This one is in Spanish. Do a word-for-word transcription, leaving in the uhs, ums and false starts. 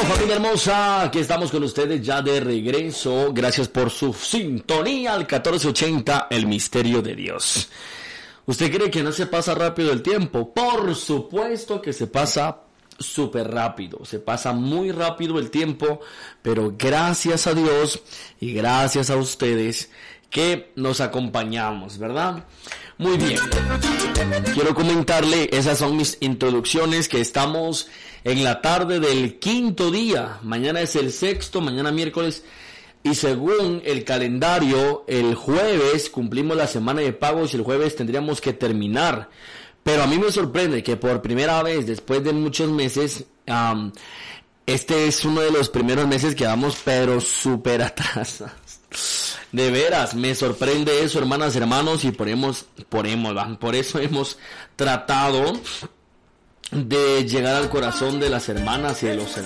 Familia hermosa, aquí estamos con ustedes ya de regreso. Gracias por su sintonía al catorce ochenta, El Misterio de Dios. ¿Usted cree que no se pasa rápido el tiempo? Por supuesto que se pasa súper rápido, se pasa muy rápido el tiempo, pero gracias a Dios y gracias a ustedes que nos acompañamos, ¿verdad? Muy bien, quiero comentarle, esas son mis introducciones, que estamos en la tarde del quinto día, mañana es el sexto, mañana miércoles, y según el calendario, el jueves cumplimos la semana de pagos y el jueves tendríamos que terminar. Pero a mí me sorprende que por primera vez, después de muchos meses, um, este es uno de los primeros meses que vamos pero súper atrasados. De veras, me sorprende eso, hermanas, hermanos, y por, hemos, por, hemos, por eso hemos tratado de llegar al corazón de las hermanas y de los hermanos.